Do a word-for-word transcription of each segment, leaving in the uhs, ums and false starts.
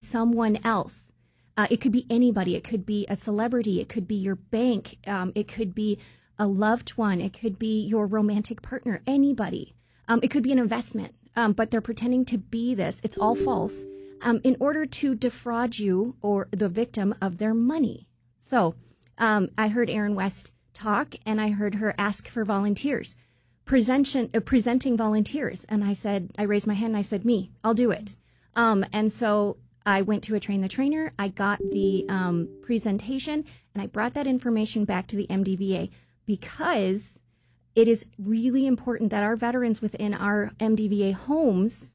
someone else. Uh, it could be anybody. It could be a celebrity. It could be your bank. Um, it could be a loved one. It could be your romantic partner, anybody. Um, it could be an investment, um, but they're pretending to be this. It's all false um, in order to defraud you or the victim of their money. So um, I heard Erin West talk, and I heard her ask for volunteers, presentation, uh, presenting volunteers. And I said, I raised my hand and I said, me, I'll do it. Um, and so I went to a Train the Trainer. I got the um, presentation, and I brought that information back to the M D V A because it is really important that our veterans within our M D V A homes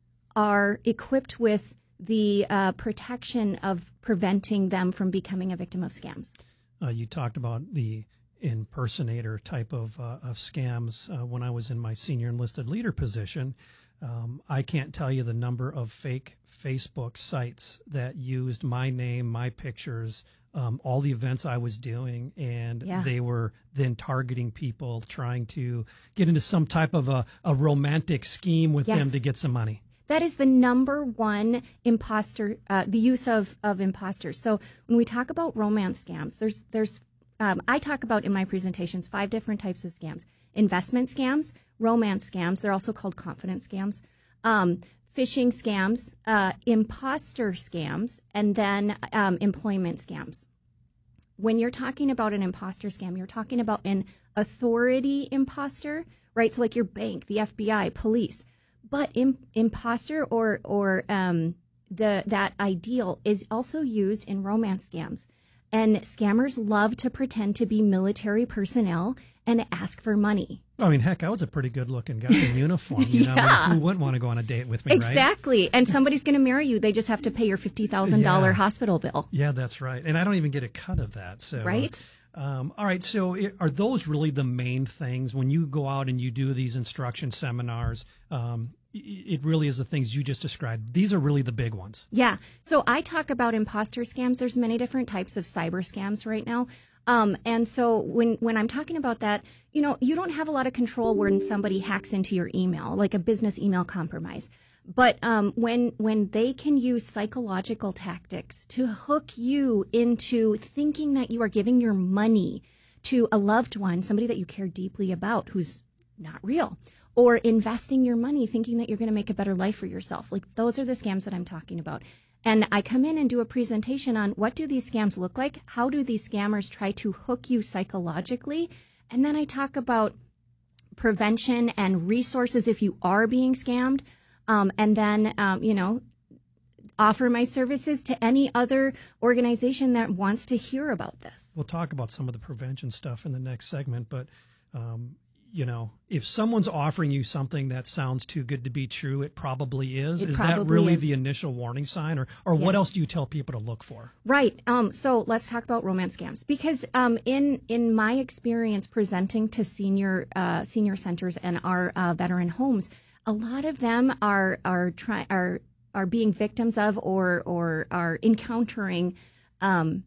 are equipped with the uh, protection of preventing them from becoming a victim of scams. Uh, you talked about the impersonator type of, uh, of scams. Uh, when I was in my senior enlisted leader position, um, I can't tell you the number of fake Facebook sites that used my name, my pictures, um, all the events I was doing, and Yeah. they were then targeting people, trying to get into some type of a, a romantic scheme with Yes. them to get some money. That is the number one imposter, uh, the use of, of imposters. So when we talk about romance scams, there's, there's, um, I talk about in my presentations five different types of scams: investment scams, romance scams. They're also called confidence scams, um, phishing scams, uh, imposter scams, and then um, employment scams. When you're talking about an imposter scam, you're talking about an authority imposter, right? So like your bank, the F B I, police. But im- imposter or or um, the that ideal is also used in romance scams, and scammers love to pretend to be military personnel and ask for money. I mean, heck, I was a pretty good-looking guy in uniform. You know, Yeah. who wouldn't want to go on a date with me, right? Exactly, and somebody's going to marry you. They just have to pay your fifty thousand dollar Yeah. hospital bill. Yeah, that's right. And I don't even get a cut of that. So Right. Um, all right. So it, are those really the main things when you go out and you do these instruction seminars? Um, it really is the things you just described. These are really the big ones. Yeah. So I talk about imposter scams. There's many different types of cyber scams right now. Um, and so when, when I'm talking about that, you know, you don't have a lot of control when somebody hacks into your email, like a business email compromise. But um, when when they can use psychological tactics to hook you into thinking that you are giving your money to a loved one, somebody that you care deeply about who's not real, or investing your money thinking that you're going to make a better life for yourself. Like, those are the scams that I'm talking about. And I come in and do a presentation on what do these scams look like? How do these scammers try to hook you psychologically? And then I talk about prevention and resources if you are being scammed. Um, and then, um, you know, offer my services to any other organization that wants to hear about this. We'll talk about some of the prevention stuff in the next segment, but um, you know, if someone's offering you something that sounds too good to be true, it probably is. It is probably that really is. the initial warning sign, or, or Yes. what else do you tell people to look for? Right. Um, so let's talk about romance scams, because um, in in my experience presenting to senior uh, senior centers and our uh, veteran homes, a lot of them are are try are are being victims of or or are encountering um,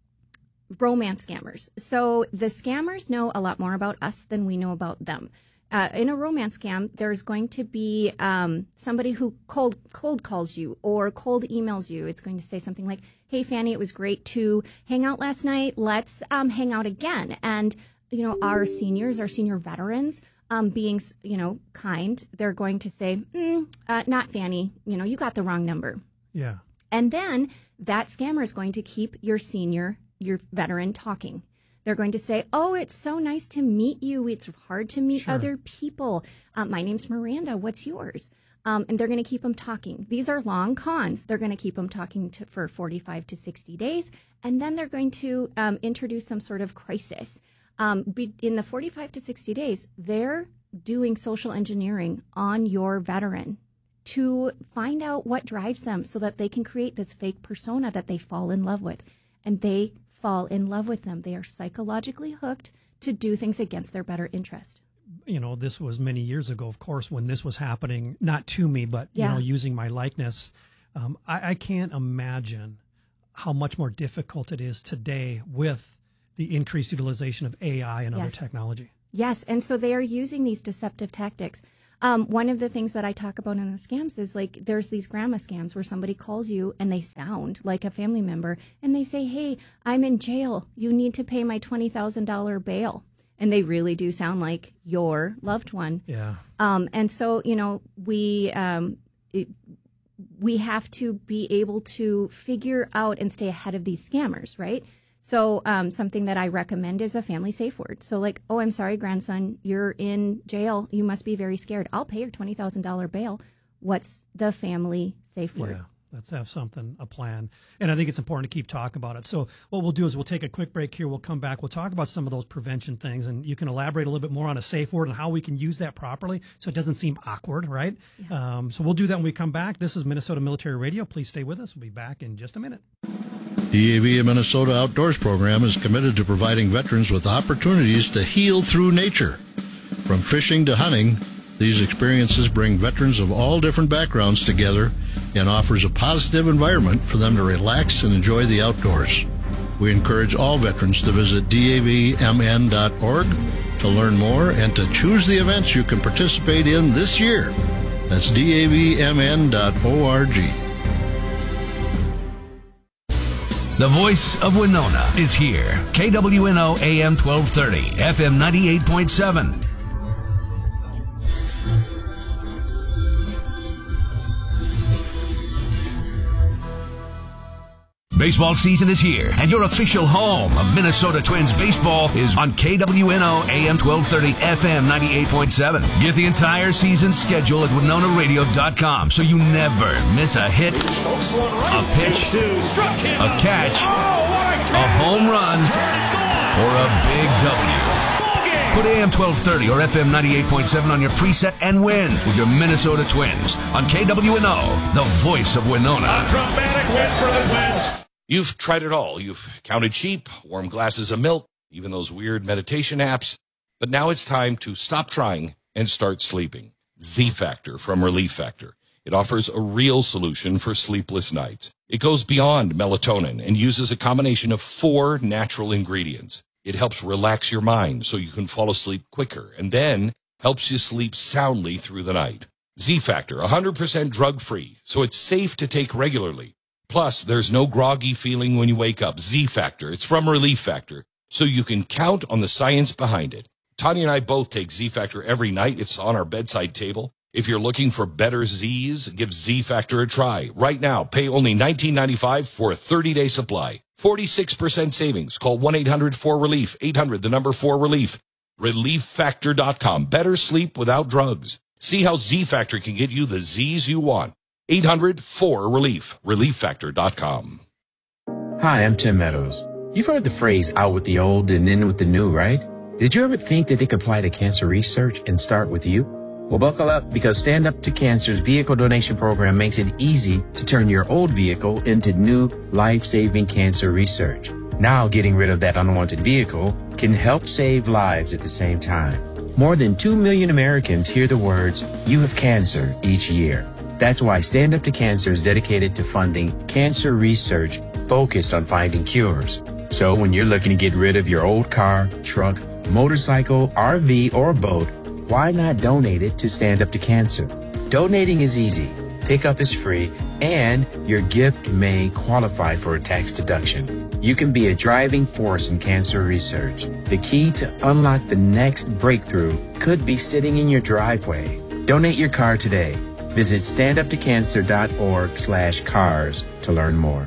romance scammers. So the scammers know a lot more about us than we know about them. Uh, in a romance scam, there's going to be um, somebody who cold cold calls you or cold emails you. It's going to say something like, "Hey, Fanny, it was great to hang out last night. Let's um, hang out again." And you know, our seniors, our senior veterans, um, being you know kind, they're going to say, mm, uh, "Not Fanny. You know, you got the wrong number." Yeah. And then that scammer is going to keep your senior, your veteran talking. They're going to say, "Oh, it's so nice to meet you. It's hard to meet Sure. other people. Uh, my name's Miranda. What's yours?" Um, and they're going to keep them talking. These are long cons. They're going to keep them talking to, for forty-five to sixty days. And then they're going to um, introduce some sort of crisis. Um, be, in the forty-five to sixty days, they're doing social engineering on your veteran to find out what drives them so that they can create this fake persona that they fall in love with. And they fall in love with them. They are psychologically hooked to do things against their better interest. You know, this was many years ago, of course, when this was happening, not to me, but, Yeah. you know, using my likeness. Um, I, I can't imagine how much more difficult it is today with the increased utilization of A I and other Yes. technology. Yes, and so they are using these deceptive tactics. Um, one of the things that I talk about in the scams is like there's these grandma scams where somebody calls you and they sound like a family member and they say, hey, I'm in jail. You need to pay my twenty thousand dollars bail. And they really do sound like your loved one. Yeah. Um, and so, you know, we um, it, we have to be able to figure out and stay ahead of these scammers, right? So um, something that I recommend is a family safe word. So like, oh, I'm sorry, grandson, you're in jail. You must be very scared. I'll pay your twenty thousand dollars bail. What's the family safe word? Yeah, let's have something, a plan. And I think it's important to keep talking about it. So what we'll do is we'll take a quick break here. We'll come back. We'll talk about some of those prevention things, and you can elaborate a little bit more on a safe word and how we can use that properly so it doesn't seem awkward, right? Yeah. Um, so we'll do that when we come back. This is Minnesota Military Radio. Please stay with us. We'll be back in just a minute. The A V A Minnesota Outdoors program is committed to providing veterans with opportunities to heal through nature. From fishing to hunting, these experiences bring veterans of all different backgrounds together and offers a positive environment for them to relax and enjoy the outdoors. We encourage all veterans to visit D A V M N dot org to learn more and to choose the events you can participate in this year. That's D A V M N dot org. The voice of Winona is here. K W N O A M twelve thirty, F M ninety-eight point seven. Baseball season is here, and your official home of Minnesota Twins baseball is on K W N O A M twelve thirty, F M ninety-eight point seven. Get the entire season schedule at winona radio dot com so you never miss a hit, a pitch, a catch, a home run, or a big W. Put A M twelve thirty or F M ninety-eight point seven on your preset and win with your Minnesota Twins on K W N O, the voice of Winona. A dramatic win for the Twins. You've tried it all. You've counted sheep, warm glasses of milk, even those weird meditation apps. But now it's time to stop trying and start sleeping. Z-Factor from Relief Factor. It offers a real solution for sleepless nights. It goes beyond melatonin and uses a combination of four natural ingredients. It helps relax your mind so you can fall asleep quicker, and then helps you sleep soundly through the night. Z-Factor, one hundred percent drug-free, so it's safe to take regularly. Plus, there's no groggy feeling when you wake up. Z-Factor, it's from Relief Factor, so you can count on the science behind it. Tanya and I both take Z-Factor every night. It's on our bedside table. If you're looking for better Z's, give Z-Factor a try. Right now, pay only nineteen ninety-five for a thirty-day supply. forty-six percent savings. Call one eight hundred four relief, eight hundred, the number four relief. relief factor dot com. Better sleep without drugs. See how Z-Factor can get you the Z's you want. eight hundred four relief. relief factor dot com. Hi, I'm Tim Meadows. You've heard the phrase out with the old and in with the new, right? Did you ever think that they could apply to cancer research and start with you? Well, buckle up, because Stand Up to Cancer's vehicle donation program makes it easy to turn your old vehicle into new life-saving cancer research. Now, getting rid of that unwanted vehicle can help save lives at the same time. More than two million Americans hear the words, "You have cancer," each year. That's why Stand Up to Cancer is dedicated to funding cancer research focused on finding cures. So when you're looking to get rid of your old car, truck, motorcycle, R V, or boat, why not donate it to Stand Up to Cancer? Donating is easy, pickup is free, and your gift may qualify for a tax deduction. You can be a driving force in cancer research. The key to unlock the next breakthrough could be sitting in your driveway. Donate your car today. Visit stand up to cancer dot org slash cars to learn more.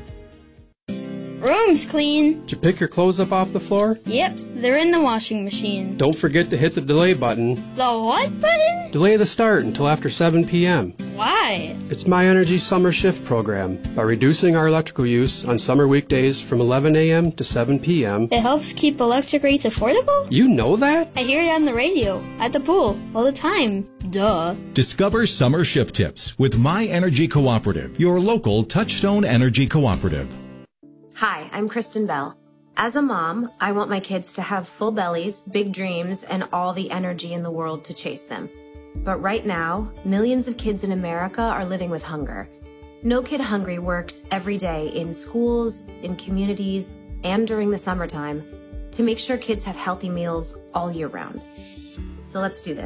Room's clean. Did you pick your clothes up off the floor? Yep, they're in the washing machine. Don't forget to hit the delay button. The what button? Delay the start until after seven p.m. Why? It's My Energy Summer Shift program. By reducing our electrical use on summer weekdays from eleven a.m. to seven p.m. It helps keep electric rates affordable? You know that? I hear it on the radio, at the pool, all the time. Duh. Discover summer shift tips with My Energy Cooperative, your local Touchstone Energy Cooperative. Hi, I'm Kristen Bell. As a mom, I want my kids to have full bellies, big dreams, and all the energy in the world to chase them. But right now, millions of kids in America are living with hunger. No Kid Hungry works every day in schools, in communities, and during the summertime to make sure kids have healthy meals all year round. So let's do this.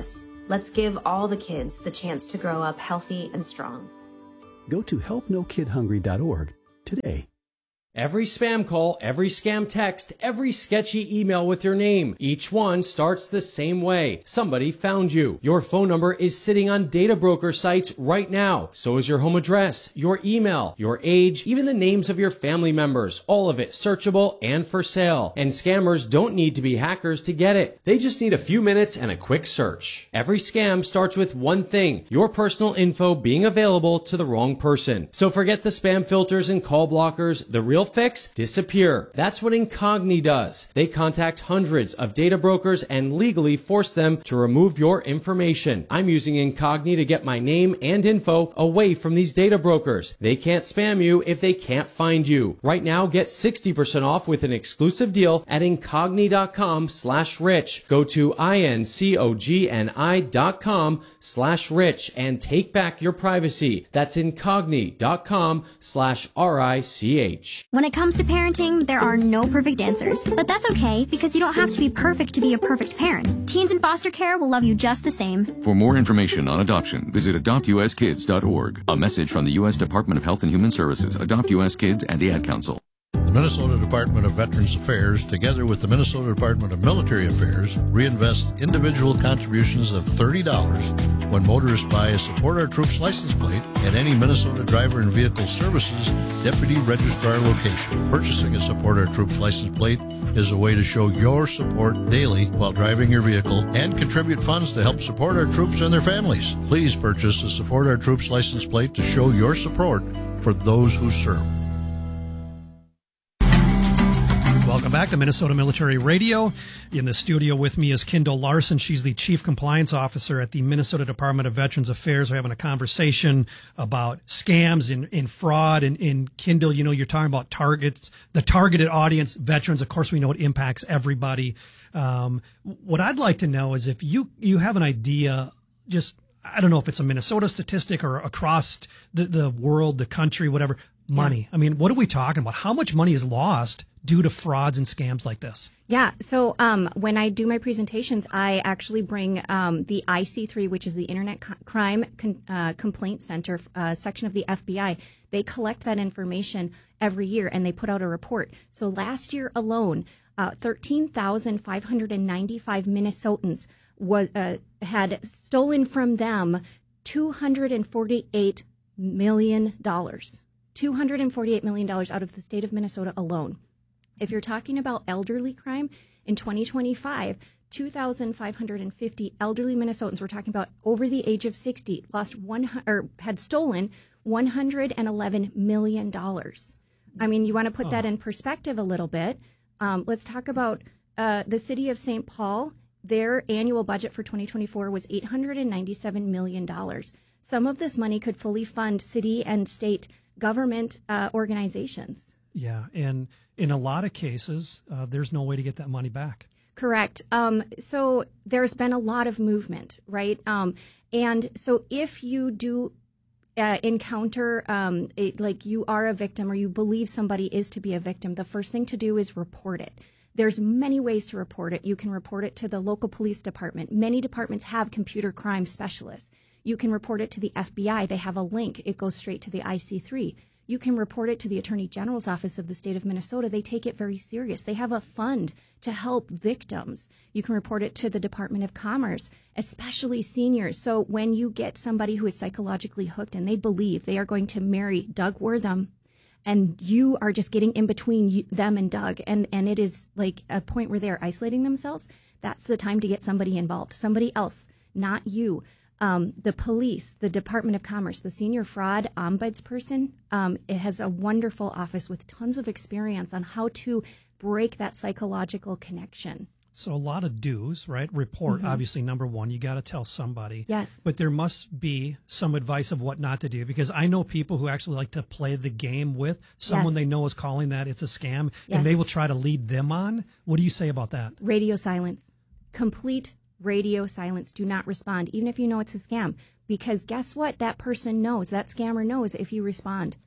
Let's give all the kids the chance to grow up healthy and strong. Go to help no kid hungry dot org today. Every spam call, every scam text, every sketchy email with your name, each one starts the same way. Somebody found you. Your phone number is sitting on data broker sites right now. So is your home address, your email, your age, even the names of your family members. All of it searchable and for sale. And scammers don't need to be hackers to get it. They just need a few minutes and a quick search. Every scam starts with one thing, your personal info being available to the wrong person. So forget the spam filters and call blockers. The real fix? Disappear. That's what Incogni does. They contact hundreds of data brokers and legally force them to remove your information. I'm using Incogni to get my name and info away from these data brokers. They can't spam you if they can't find you. Right now, get sixty percent off with an exclusive deal at Incogni.com slash rich. Go to I-N-C-O-G-N-I dot com slash rich and take back your privacy. That's Incogni.com slash R-I-C-H. When it comes to parenting, there are no perfect answers. But that's okay, because you don't have to be perfect to be a perfect parent. Teens in foster care will love you just the same. For more information on adoption, visit adopt u s kids dot org. A message from the U S Department of Health and Human Services, Adopt U S Kids, and the Ad Council. The Minnesota Department of Veterans Affairs, together with the Minnesota Department of Military Affairs, reinvest individual contributions of thirty dollars when motorists buy a Support Our Troops license plate at any Minnesota Driver and Vehicle Services Deputy Registrar location. Purchasing a Support Our Troops license plate is a way to show your support daily while driving your vehicle and contribute funds to help support our troops and their families. Please purchase a Support Our Troops license plate to show your support for those who serve. Welcome back to Minnesota Military Radio. In the studio with me is Kendall Larson. She's the Chief Compliance Officer at the Minnesota Department of Veterans Affairs. We're having a conversation about scams and, and fraud. And, and Kendall, you know, you're talking about targets, the targeted audience, veterans. Of course, we know it impacts everybody. Um, what I'd like to know is if you, you have an idea, just, I don't know if it's a Minnesota statistic or across the, the world, the country, whatever, money. Yeah. I mean, what are we talking about? How much money is lost due to frauds and scams like this? Yeah. So um, when I do my presentations, I actually bring um, the I C three, which is the Internet Co- Crime Con- uh, Complaint Center uh, section of the F B I. They collect that information every year and they put out a report. So last year alone, uh, thirteen thousand five hundred ninety-five Minnesotans was, uh, had stolen from them two hundred forty-eight million dollars. two hundred forty-eight million dollars out of the state of Minnesota alone. If you're talking about elderly crime, in twenty twenty-five, two thousand five hundred fifty elderly Minnesotans, we're talking about over the age of sixty, lost one or had stolen one hundred eleven million dollars. I mean, you want to put that in perspective a little bit. Um, let's talk about uh, the city of Saint Paul. Their annual budget for twenty twenty-four was eight hundred ninety-seven million dollars. Some of this money could fully fund city and state government uh, organizations. Yeah, and in a lot of cases, uh, there's no way to get that money back. Correct. Um, so there's been a lot of movement, right? Um, and so if you do uh, encounter, um, a, like you are a victim or you believe somebody is to be a victim, the first thing to do is report it. There's many ways to report it. You can report it to the local police department. Many departments have computer crime specialists. You can report it to the F B I. They have a link. It goes straight to the I C three. You can report it to the Attorney General's office of the state of Minnesota. They take it very serious. They have a fund to help victims. You can report it to the Department of Commerce, especially seniors. So when you get somebody who is psychologically hooked and they believe they are going to marry Doug Wortham, and you are just getting in between you, them and Doug, and, and it is like a point where they're isolating themselves, that's the time to get somebody involved, somebody else, not you. Um, the police, the Department of Commerce, the senior fraud ombudsperson, um, it has a wonderful office with tons of experience on how to break that psychological connection. So a lot of do's, right? Report, Mm-hmm. obviously, number one, you got to tell somebody. Yes. But there must be some advice of what not to do, because I know people who actually like to play the game with someone Yes. they know is calling that it's a scam, Yes. and they will try to lead them on. What do you say about that? Radio silence. Complete radio silence. Do not respond, even if you know it's a scam. Because guess what? That person knows, that scammer knows if you respond.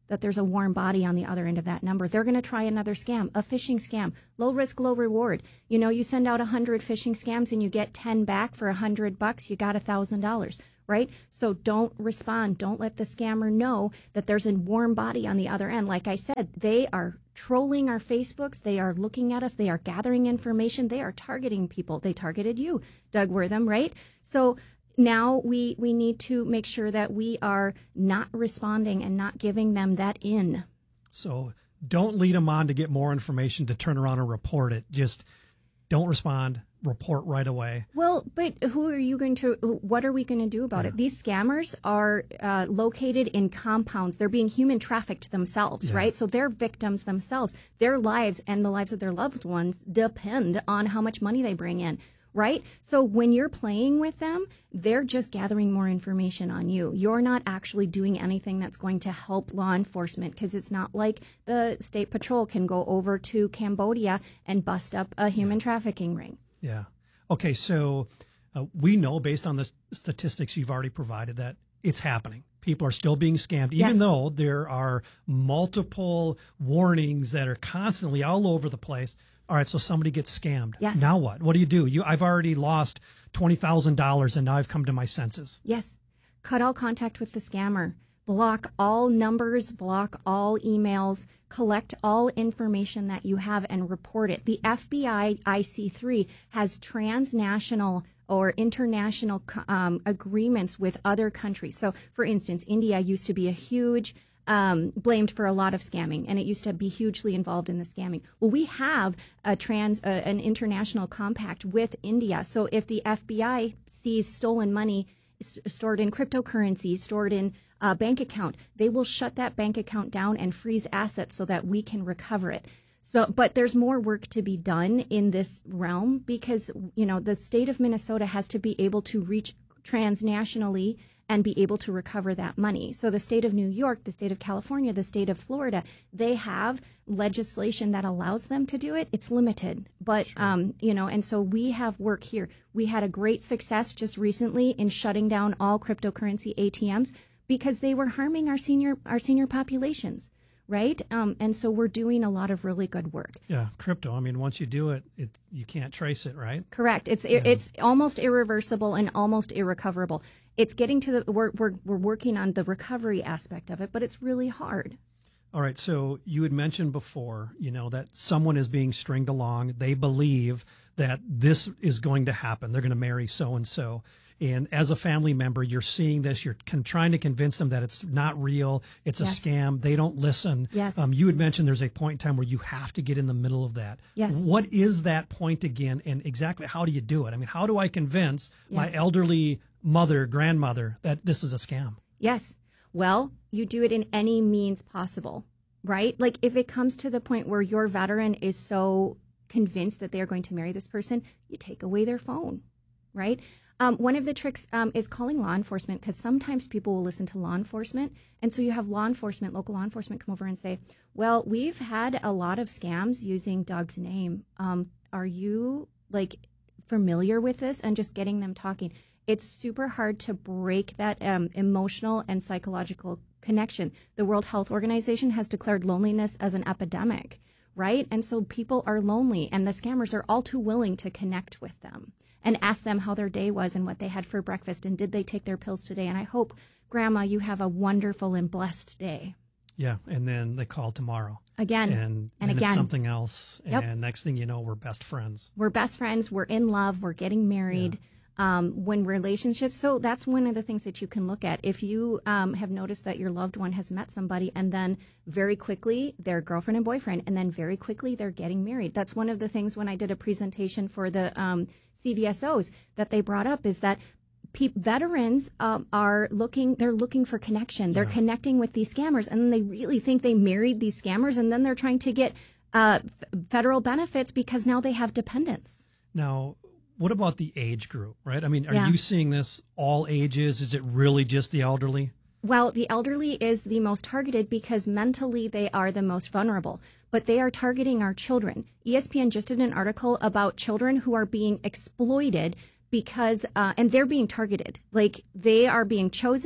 that there's a warm body on the other end of that number. They're going to try another scam, a phishing scam, low risk, low reward. You know, you send out one hundred phishing scams and you get ten back for one hundred bucks, you got one thousand dollars, right? So don't respond. Don't let the scammer know that there's a warm body on the other end. Like I said, they are trolling our Facebooks. They are looking at us. They are gathering information. They are targeting people. They targeted you, Doug Wortham, right? So now we, we need to make sure that we are not responding and not giving them that in. So don't lead them on to get more information to turn around and report it. Just don't respond, report right away. Well, but who are you going to, what are we going to do about yeah. it? These scammers are uh, located in compounds. They're being human trafficked themselves, yeah. right? So they're victims themselves. Their lives and the lives of their loved ones depend on how much money they bring in. Right? So when you're playing with them, they're just gathering more information on you. You're not actually doing anything that's going to help law enforcement, because it's not like the state patrol can go over to Cambodia and bust up a human trafficking ring. Yeah. Okay. So uh, we know, based on the statistics you've already provided, that it's happening. People are still being scammed, even yes. though there are multiple warnings that are constantly all over the place. All right, so somebody gets scammed. Yes. Now what? What do you do? You, I've already lost twenty thousand dollars, and now I've come to my senses. Yes. Cut all contact with the scammer. Block all numbers, block all emails, collect all information that you have and report it. The F B I I C three has transnational or international um, agreements with other countries. So, for instance, India used to be a huge Um, blamed for a lot of scamming, and it used to be hugely involved in the scamming. Well, we have a trans, uh, an international compact with India. So if the F B I sees stolen money s- stored in cryptocurrency, stored in a bank account, they will shut that bank account down and freeze assets so that we can recover it. So, but there's more work to be done in this realm, because, you know, the state of Minnesota has to be able to reach transnationally and be able to recover that money. So the state of New York, the state of California, the state of Florida, they have legislation that allows them to do it. It's limited, but, sure. um, you know, and so we have work here. We had a great success just recently in shutting down all cryptocurrency A T Ms because they were harming our senior, our senior populations. Right. Um, and so we're doing a lot of really good work. Yeah. Crypto. I mean, once you do it, it you can't trace it. Right. Correct. It's yeah. it's almost irreversible and almost irrecoverable. It's getting to the we're, we're we're working on the recovery aspect of it, but it's really hard. All right. So you had mentioned before, you know, that someone is being stringed along. They believe that this is going to happen. They're going to marry so and so. And as a family member, you're seeing this, you're con- trying to convince them that it's not real, it's a yes. scam, they don't listen. Yes. Um, you had mentioned there's a point in time where you have to get in the middle of that. Yes. What is that point again, and exactly how do you do it? I mean, how do I convince yeah. my elderly mother, grandmother, that this is a scam? Yes. Well, you do it in any means possible, right? Like if it comes to the point where your veteran is so convinced that they are going to marry this person, you take away their phone, right? Um, one of the tricks um, is calling law enforcement, because sometimes people will listen to law enforcement. And so you have law enforcement, local law enforcement come over and say, well, we've had a lot of scams using Doug's name. Um, are you like familiar with this? And just getting them talking. It's super hard to break that um, emotional and psychological connection. The World Health Organization has declared loneliness as an epidemic, right? And so people are lonely, and the scammers are all too willing to connect with them and ask them how their day was and what they had for breakfast and did they take their pills today. And I hope, Grandma, you have a wonderful and blessed day. Yeah, and then they call tomorrow. Again, and, and then again. It's something else. Yep. And next thing you know, we're best friends. We're best friends. We're in love. We're getting married. Yeah. Um, when relationships, so that's one of the things that you can look at. If you um, have noticed that your loved one has met somebody and then very quickly they're girlfriend and boyfriend, and then very quickly they're getting married. That's one of the things when I did a presentation for the um, C V S Os that they brought up, is that pe- veterans um, are looking, they're looking for connection. They're yeah. connecting with these scammers, and then they really think they married these scammers, and then they're trying to get uh, f- federal benefits because now they have dependents. Now, what about the age group, right? I mean, are yeah. you seeing this all ages? Is it really just the elderly? Well, the elderly is the most targeted because mentally they are the most vulnerable, but they are targeting our children. E S P N just did an article about children who are being exploited because, uh, and they're being targeted. Like they are being chosen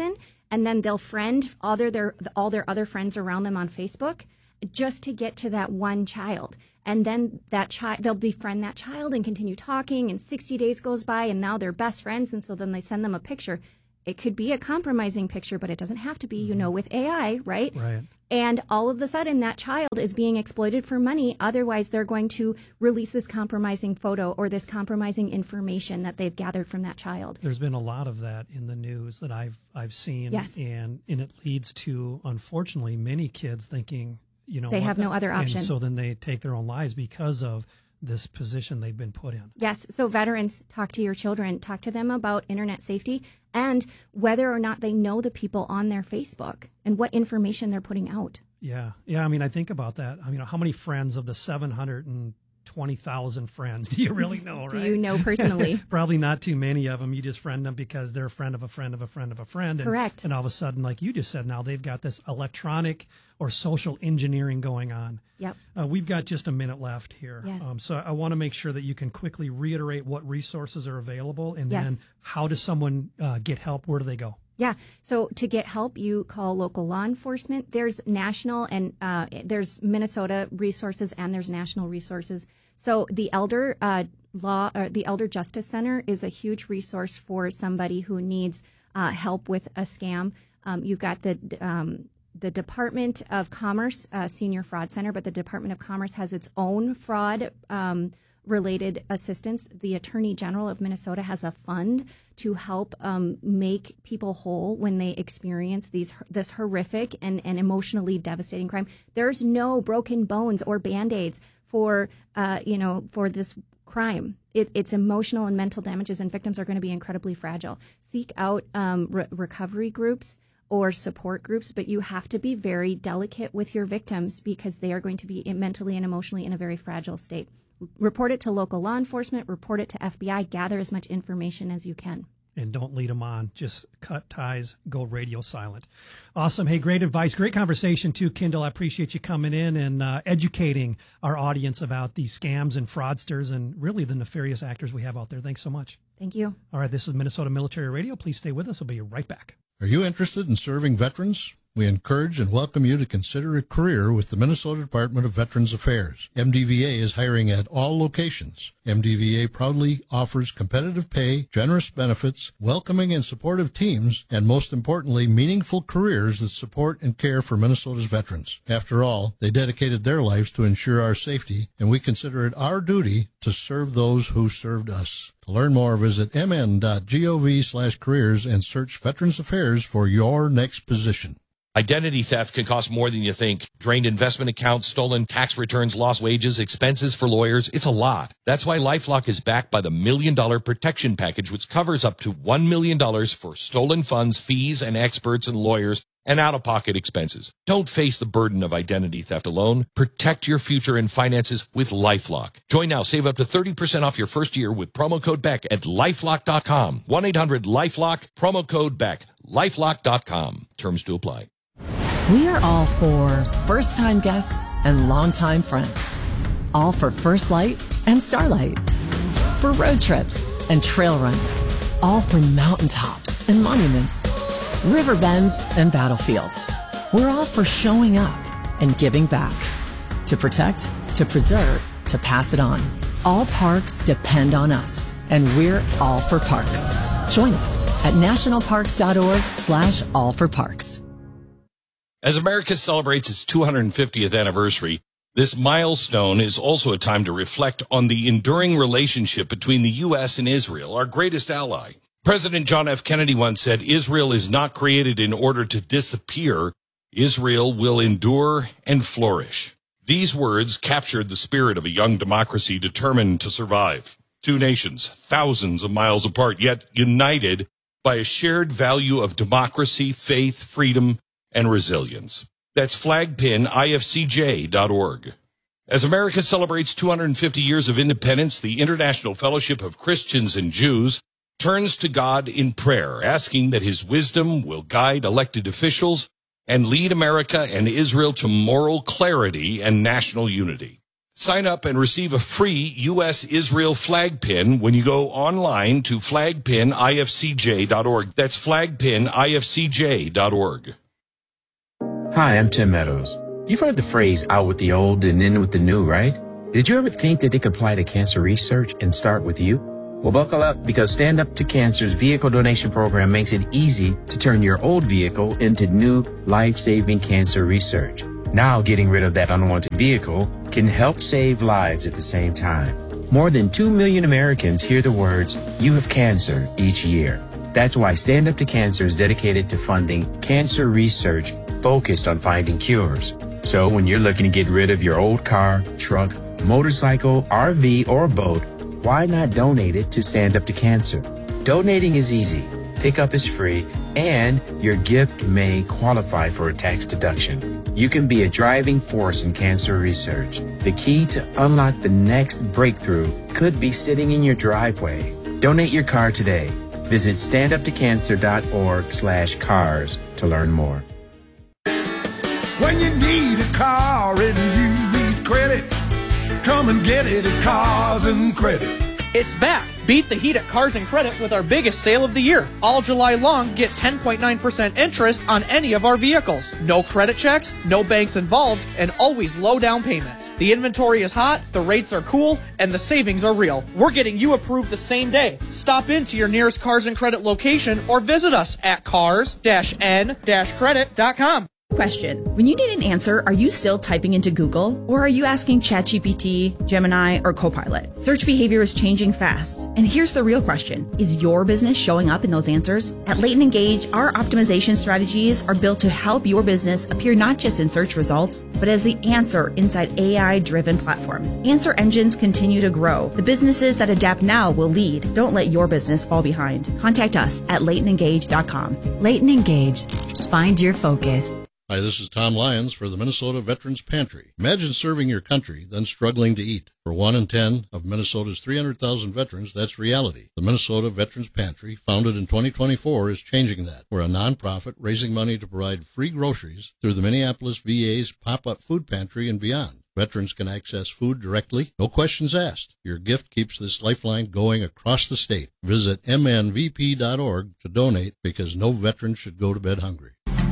and then they'll friend all their, their all their other friends around them on Facebook just to get to that one child. And then that child, they'll befriend that child and continue talking, and sixty days goes by, and now they're best friends, and so then they send them a picture. It could be a compromising picture, but it doesn't have to be, you know, with A I, right? Right. And all of a sudden, that child is being exploited for money. Otherwise, they're going to release this compromising photo or this compromising information that they've gathered from that child. There's been a lot of that in the news that I've I've seen. Yes. And, and it leads to, unfortunately, many kids thinking, you know, they have no other option. And so then they take their own lives because of this position they've been put in. Yes. So veterans, talk to your children, talk to them about internet safety and whether or not they know the people on their Facebook and what information they're putting out. Yeah. Yeah. I mean, I think about that. I mean, how many friends of the seven hundred twenty thousand friends do you really know, right? Do you know personally? Probably not too many of them. You just friend them because they're a friend of a friend of a friend of a friend. And, Correct. And all of a sudden, like you just said, now they've got this electronic or social engineering going on. Yep. Uh, we've got just a minute left here. Yes. Um, so I want to make sure that you can quickly reiterate what resources are available, and Yes. then how does someone uh, get help? Where do they go? Yeah. So to get help, you call local law enforcement. There's national and uh, there's Minnesota resources and there's national resources. So the Elder uh, Law, or the Elder Justice Center is a huge resource for somebody who needs uh, help with a scam. Um, you've got the um, the Department of Commerce uh, Senior Fraud Center, but the Department of Commerce has its own fraud um, related assistance. The Attorney General of Minnesota has a fund to help um, make people whole when they experience these this horrific and, and emotionally devastating crime. There's no broken bones or Band-Aids for uh, you know for this crime. It, it's emotional and mental damages, and victims are going to be incredibly fragile. Seek out um, re- recovery groups or support groups, but you have to be very delicate with your victims because they are going to be mentally and emotionally in a very fragile state. Report it to local law enforcement, report it to F B I, gather as much information as you can. And don't lead them on. Just cut ties, go radio silent. Awesome. Hey, great advice. Great conversation too, Kendall. I appreciate you coming in and uh, educating our audience about these scams and fraudsters and really the nefarious actors we have out there. Thanks so much. Thank you. All right, this is Minnesota Military Radio. Please stay with us. We'll be right back. Are you interested in serving veterans? We encourage and welcome you to consider a career with the Minnesota Department of Veterans Affairs. M D V A is hiring at all locations. M D V A proudly offers competitive pay, generous benefits, welcoming and supportive teams, and most importantly, meaningful careers that support and care for Minnesota's veterans. After all, they dedicated their lives to ensure our safety, and we consider it our duty to serve those who served us. To learn more, visit mn.gov slash careers and search Veterans Affairs for your next position. Identity theft can cost more than you think. Drained investment accounts, stolen tax returns, lost wages, expenses for lawyers. It's a lot. That's why LifeLock is backed by the Million Dollar Protection Package, which covers up to one million dollars for stolen funds, fees, and experts and lawyers, and out-of-pocket expenses. Don't face the burden of identity theft alone. Protect your future and finances with LifeLock. Join now. Save up to thirty percent off your first year with promo code Beck at lifelock dot com. one eight hundred lifelock, promo code Beck, lifelock dot com. Terms to apply. We are all for first-time guests and longtime friends. All for First Light and Starlight. For road trips and trail runs. All for mountaintops and monuments. River bends and battlefields. We're all for showing up and giving back. To protect, to preserve, to pass it on. All parks depend on us, and we're all for parks. Join us at nationalparks.org slash all for parks. As America celebrates its two hundred fiftieth anniversary, this milestone is also a time to reflect on the enduring relationship between the U S and Israel, our greatest ally. President John F. Kennedy once said, "Israel is not created in order to disappear. Israel will endure and flourish." These words captured the spirit of a young democracy determined to survive. Two nations, thousands of miles apart, yet united by a shared value of democracy, faith, freedom, and resilience. That's flag pin I F C J dot org. As America celebrates two hundred fifty years of independence, the International Fellowship of Christians and Jews turns to God in prayer, asking that his wisdom will guide elected officials and lead America and Israel to moral clarity and national unity. Sign up and receive a free U S Israel flag pin when you go online to flag pin I F C J dot org. That's flag pin I F C J dot org. Hi, I'm Tim Meadows. You've heard the phrase out with the old and in with the new, right? Did you ever think that they could apply to cancer research and start with you? Well, buckle up, because Stand Up to Cancer's vehicle donation program makes it easy to turn your old vehicle into new life-saving cancer research. Now, getting rid of that unwanted vehicle can help save lives at the same time. More than two million Americans hear the words, "You have cancer," each year. That's why Stand Up to Cancer is dedicated to funding cancer research focused on finding cures. So when you're looking to get rid of your old car, truck, motorcycle, R V, or boat, why not donate it to Stand Up to Cancer? Donating is easy, pickup is free, and your gift may qualify for a tax deduction. You can be a driving force in cancer research. The key to unlock the next breakthrough could be sitting in your driveway. Donate your car today. Visit stand up to cancer dot org slash cars to learn more. When you need a car and you need credit, come and get it at Cars and Credit. It's back. Beat the heat at Cars and Credit with our biggest sale of the year. All July long, get ten point nine percent interest on any of our vehicles. No credit checks, no banks involved, and always low down payments. The inventory is hot, the rates are cool, and the savings are real. We're getting you approved the same day. Stop into your nearest Cars and Credit location or visit us at cars n credit dot com. Question. When you need an answer, are you still typing into Google, or are you asking ChatGPT, Gemini, or Copilot? Search behavior is changing fast. And here's the real question. Is your business showing up in those answers? At Leighton Engage, our optimization strategies are built to help your business appear not just in search results, but as the answer inside A I-driven platforms. Answer engines continue to grow. The businesses that adapt now will lead. Don't let your business fall behind. Contact us at leighton engage dot com. Leighton Engage. Find your focus. Hi, this is Tom Lyons for the Minnesota Veterans Pantry. Imagine serving your country, then struggling to eat. For one in ten of Minnesota's three hundred thousand veterans, that's reality. The Minnesota Veterans Pantry, founded in twenty twenty-four, is changing that. We're a nonprofit raising money to provide free groceries through the Minneapolis V A's pop-up food pantry and beyond. Veterans can access food directly, no questions asked. Your gift keeps this lifeline going across the state. Visit m n v p dot org to donate, because no veteran should go to bed hungry.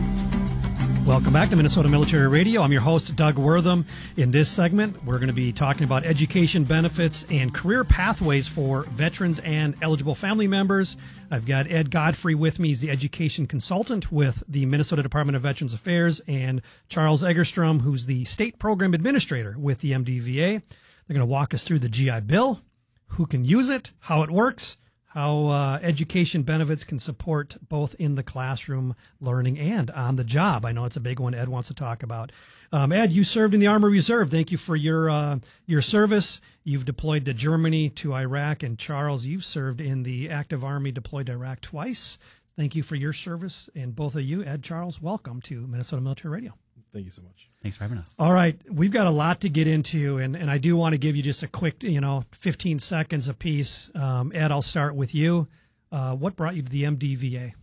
Welcome back to Minnesota Military Radio. I'm your host, Doug Wortham. In this segment, we're going to be talking about education benefits and career pathways for veterans and eligible family members. I've got Ed Godfrey with me. He's the education consultant with the Minnesota Department of Veterans Affairs, and Charles Egerstrom, who's the state program administrator with the M D V A. They're going to walk us through the G I Bill, who can use it, how it works, how uh, education benefits can support both in the classroom learning and on the job. I know it's a big one Ed wants to talk about. Um, Ed, you served in the Army Reserve. Thank you for your uh, your service. You've deployed to Germany, to Iraq, and Charles, you've served in the active Army, deployed to Iraq twice. Thank you for your service, and both of you, Ed, Charles, welcome to Minnesota Military Radio. Thank you so much. Thanks for having us. All right. We've got a lot to get into, and, and I do want to give you just a quick, you know, fifteen seconds apiece. Um, Ed, I'll start with you. Uh, what brought you to the M D V A?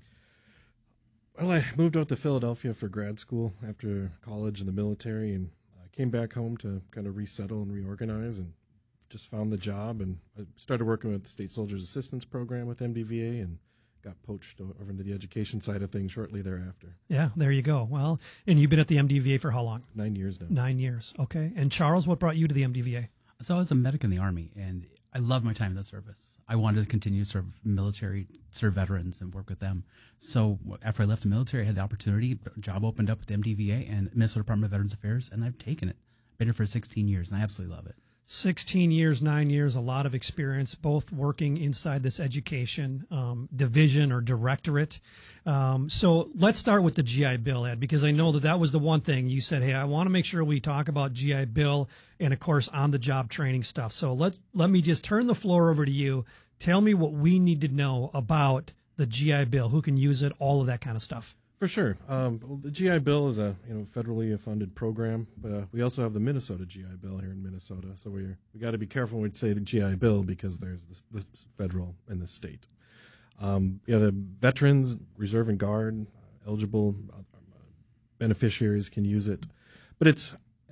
Well, I moved out to Philadelphia for grad school after college and the military, and I came back home to kind of resettle and reorganize, and just found the job. And I started working with the State Soldiers Assistance Program with M D V A, and got poached over into the education side of things shortly thereafter. Yeah, there you go. Well, and you've been at the M D V A for how long? Nine years now. Nine years. Okay. And Charles, what brought you to the M D V A? So I was a medic in the Army, and I loved my time in the service. I wanted to continue to serve military, serve veterans, and work with them. So after I left the military, I had the opportunity, a job opened up with the M D V A and Minnesota Department of Veterans Affairs, and I've taken it. Been here for sixteen years, and I absolutely love it. sixteen years, nine years, a lot of experience, both working inside this education um, division or directorate. Um, so let's start with the G I Bill, Ed, because I know that that was the one thing you said, hey, I want to make sure we talk about G I Bill and, of course, on-the-job training stuff. So let let me just turn the floor over to you. Tell me what we need to know about the G I Bill, who can use it, all of that kind of stuff. For sure. Um, well, the G I Bill is a you know federally funded program, but uh, we also have the Minnesota G I Bill here in Minnesota. So we're, we got to be careful when we say the G I Bill, because there's the, the federal and the state. Um, yeah, the veterans, reserve and guard, uh, eligible uh, beneficiaries can use it, but it's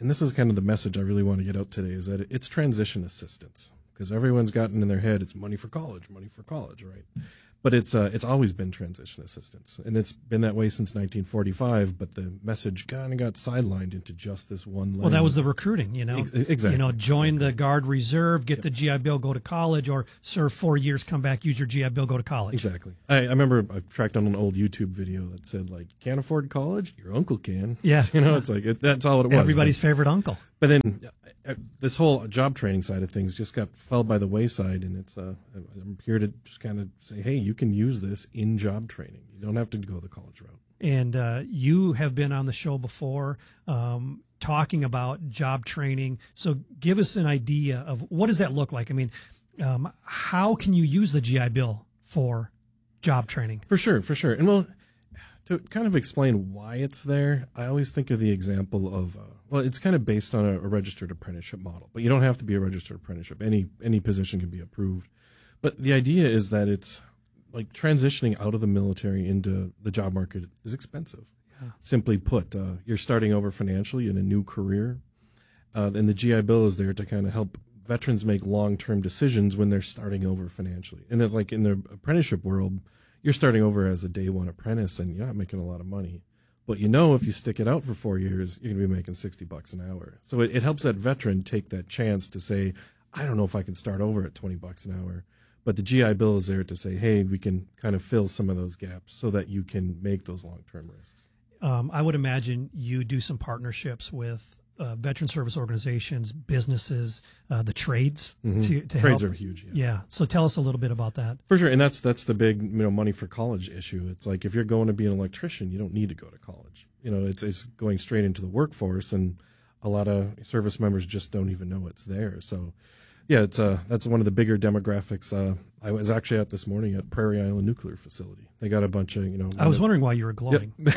and this is kind of the message I really want to get out today, is that it's transition assistance, because everyone's gotten in their head it's money for college, money for college, right? But it's uh, it's always been transition assistance, and it's been that way since nineteen forty-five. But the message kind of got sidelined into just this one lane. Well, that was the recruiting, you know. Ex- exactly. You know, join exactly. the Guard Reserve, get yep. the G I Bill, go to college, or serve four years, come back, use your G I Bill, go to college. Exactly. I, I remember I tracked down an old YouTube video that said, like, can't afford college? Your uncle can. Yeah. You know, it's like, it, that's all it was. Everybody's but, favorite uncle. But then uh, this whole job training side of things just got fell by the wayside, and it's uh, I'm here to just kind of say, hey, you can use this in job training. You don't have to go the college route. And uh, you have been on the show before um, talking about job training. So give us an idea of what does that look like? I mean, um, how can you use the G I Bill for job training? For sure, for sure. And well, to kind of explain why it's there, I always think of the example of, uh, well, it's kind of based on a, a registered apprenticeship model, but you don't have to be a registered apprenticeship. Any any position can be approved. But the idea is that it's like transitioning out of the military into the job market is expensive. Yeah. Simply put, uh, you're starting over financially in a new career, uh, and the G I Bill is there to kind of help veterans make long-term decisions when they're starting over financially. And it's like in the apprenticeship world, you're starting over as a day one apprentice and you're not making a lot of money. But you know, if you stick it out for four years, you're going to be making sixty bucks an hour. So it, it helps that veteran take that chance to say, I don't know if I can start over at twenty bucks an hour. But the G I Bill is there to say, hey, we can kind of fill some of those gaps so that you can make those long-term risks. Um, I would imagine you do some partnerships with uh, veteran service organizations, businesses, uh, the trades. Mm-hmm. to, to Trades help. are huge. Yeah. yeah. So tell us a little bit about that. For sure. And that's that's the big, you know, money for college issue. It's like if you're going to be an electrician, you don't need to go to college. You know, it's it's going straight into the workforce, and a lot of service members just don't even know it's there. So, yeah, it's uh that's one of the bigger demographics. Uh, I was actually out this morning at Prairie Island Nuclear Facility. They got a bunch of, you know. I was of, wondering why you were glowing. Yep.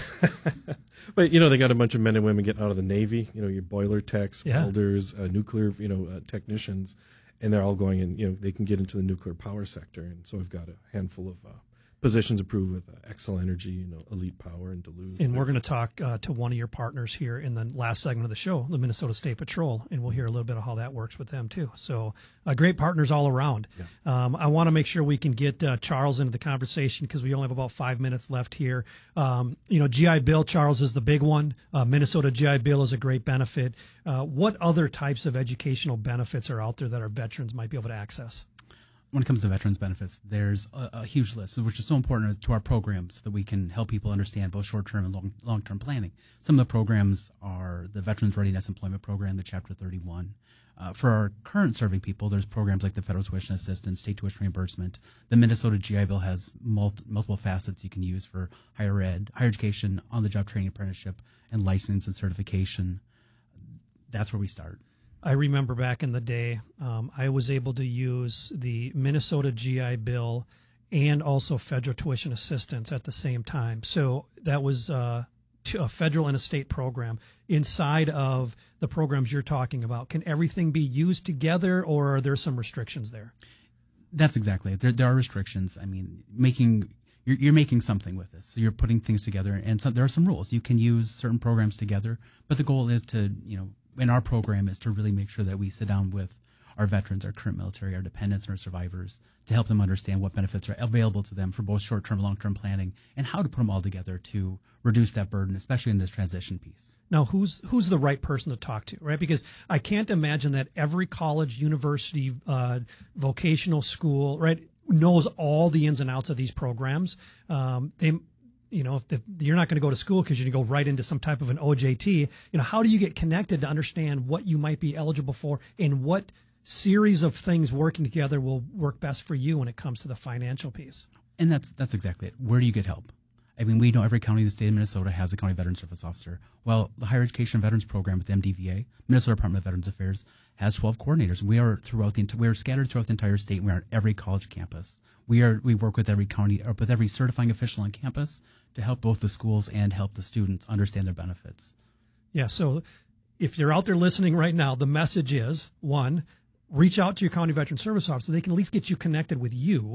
But, you know, they got a bunch of men and women getting out of the Navy, you know, your boiler techs, yeah. welders, uh, nuclear, you know, uh, technicians, and they're all going in, you know, they can get into the nuclear power sector. And so we've got a handful of uh, positions approved with uh, Xcel Energy, you know, Elite Power and Duluth. And we're going to talk uh, to one of your partners here in the last segment of the show, the Minnesota State Patrol, and we'll hear a little bit of how that works with them too. So uh, great partners all around. Yeah. Um, I want to make sure we can get uh, Charles into the conversation because we only have about five minutes left here. Um, you know, G I Bill, Charles, is the big one. Uh, Minnesota G I Bill is a great benefit. Uh, what other types of educational benefits are out there that our veterans might be able to access? When it comes to veterans benefits, there's a, a huge list, which is so important to our programs so that we can help people understand both short-term and long, long-term planning. Some of the programs are the Veterans Readiness Employment Program, the Chapter thirty-one. Uh, for our current serving people, there's programs like the Federal Tuition Assistance, State Tuition Reimbursement. The Minnesota G I Bill has multi, multiple facets you can use for higher ed, higher education, on-the-job training, apprenticeship, and license and certification. That's where we start. I remember back in the day, um, I was able to use the Minnesota G I Bill and also federal tuition assistance at the same time. So that was uh, a federal and a state program. Inside of the programs you're talking about, can everything be used together, or are there some restrictions there? That's exactly it. There, there are restrictions. I mean, making you're, you're making something with this. So you're putting things together, and so there are some rules. You can use certain programs together, but the goal is to, you know, in our program is to really make sure that we sit down with our veterans, our current military, our dependents, and our survivors to help them understand what benefits are available to them for both short-term and long-term planning and how to put them all together to reduce that burden, especially in this transition piece. Now, who's who's the right person to talk to, right? Because I can't imagine that every college, university, uh, vocational school, right, knows all the ins and outs of these programs. Um, they You know, if the, you're not going to go to school because you go right into some type of an O J T, you know, how do you get connected to understand what you might be eligible for and what series of things working together will work best for you when it comes to the financial piece? And that's that's exactly it. Where do you get help? I mean, we know every county in the state of Minnesota has a county veteran service officer. Well, the Higher Education Veterans Program with M D V A, Minnesota Department of Veterans Affairs, has twelve coordinators. We are throughout the we are scattered throughout the entire state. We are at every college campus. We are we work with every county or with every certifying official on campus to help both the schools and help the students understand their benefits. Yeah. So, if you're out there listening right now, the message is one: reach out to your county veteran service officer. They can at least get you connected with you.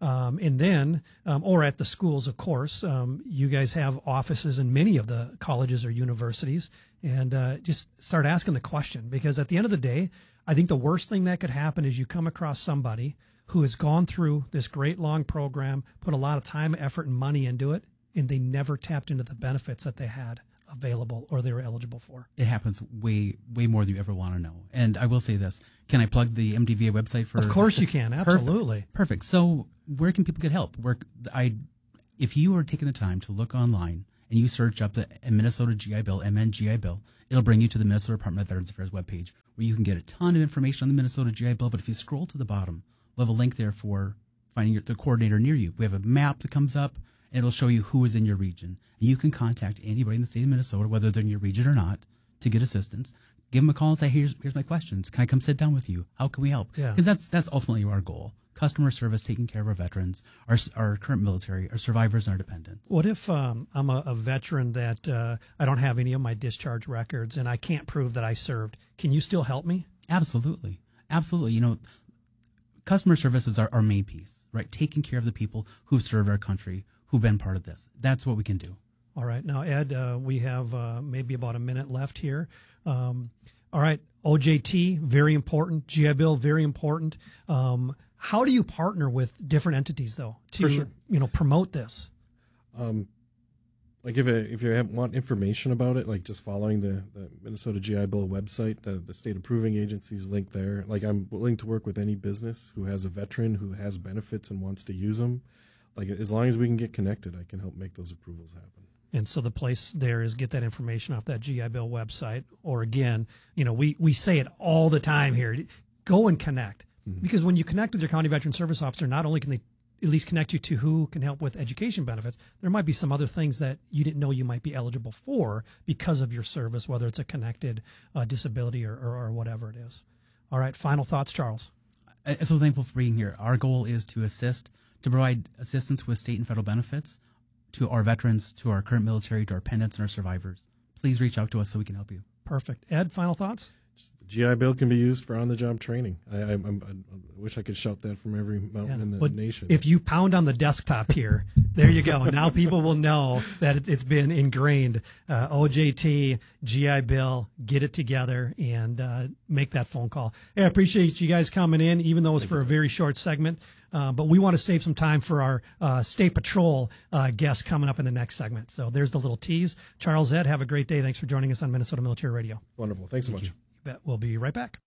Um, and then, um, or at the schools, of course, um, you guys have offices in many of the colleges or universities, and uh, just start asking the question, because at the end of the day, I think the worst thing that could happen is you come across somebody who has gone through this great long program, put a lot of time, effort, and money into it, and they never tapped into the benefits that they had available or they were eligible for. It happens way, way more than you ever want to know. And I will say this. Can I plug the M D V A website for? Of course you can. Absolutely. Perfect. Perfect. So where can people get help? Where I, if you are taking the time to look online and you search up the Minnesota G I Bill, M N G I Bill, it'll bring you to the Minnesota Department of Veterans Affairs webpage where you can get a ton of information on the Minnesota G I Bill. But if you scroll to the bottom, we'll have a link there for finding your, the coordinator near you. We have a map that comes up, and it'll show you who is in your region. And you can contact anybody in the state of Minnesota, whether they're in your region or not, to get assistance. Give them a call and say, here's here's my questions. Can I come sit down with you? How can we help? Yeah. Because that's that's ultimately our goal. Customer service, taking care of our veterans, our our current military, our survivors, and our dependents. What if um, I'm a, a veteran that uh, I don't have any of my discharge records and I can't prove that I served? Can you still help me? Absolutely. Absolutely. You know, customer service is our, our main piece, right? Taking care of the people who've served our country, who've been part of this. That's what we can do. All right. Now, Ed, uh, we have uh, maybe about a minute left here. Um, all right. O J T, very important. G I Bill, very important. Um, how do you partner with different entities, though, to For sure. you know promote this? Um, like if it, if you have, want information about it, like just following the, the Minnesota G I Bill website, the, the state approving agency's link there. Like I'm willing to work with any business who has a veteran who has benefits and wants to use them. Like as long as we can get connected, I can help make those approvals happen. And so the place there is get that information off that G I Bill website. Or again, you know, we, we say it all the time here. Go and connect. Mm-hmm. Because when you connect with your county veteran service officer, not only can they at least connect you to who can help with education benefits, there might be some other things that you didn't know you might be eligible for because of your service, whether it's a connected uh, disability or, or, or whatever it is. All right, final thoughts, Charles. I'm so thankful for being here. Our goal is to assist, to provide assistance with state and federal benefits to our veterans, to our current military, to our dependents and our survivors. Please reach out to us so we can help you. Perfect. Ed, final thoughts? The G I Bill can be used for on-the-job training. I, I, I wish I could shout that from every mountain Yeah. in the But nation. if you pound on the desktop here, there you go. Now people will know that it, it's been ingrained. Uh, O J T, G I Bill, get it together and uh, make that phone call. Hey, I appreciate you guys coming in, even though it's for a very short segment. Uh, but we want to save some time for our uh, State Patrol uh, guests coming up in the next segment. So there's the little tease. Charles, Ed, have a great day. Thanks for joining us on Minnesota Military Radio. Wonderful. Thanks so Thank much. You. You bet. We'll be right back.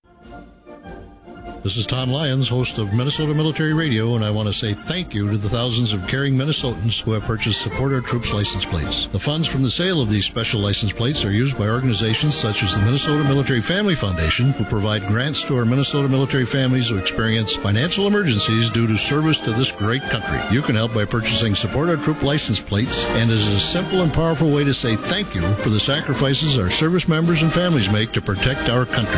This is Tom Lyons, host of Minnesota Military Radio, and I want to say thank you to the thousands of caring Minnesotans who have purchased Support Our Troops license plates. The funds from the sale of these special license plates are used by organizations such as the Minnesota Military Family Foundation, who provide grants to our Minnesota military families who experience financial emergencies due to service to this great country. You can help by purchasing Support Our Troop license plates, and it is a simple and powerful way to say thank you for the sacrifices our service members and families make to protect our country.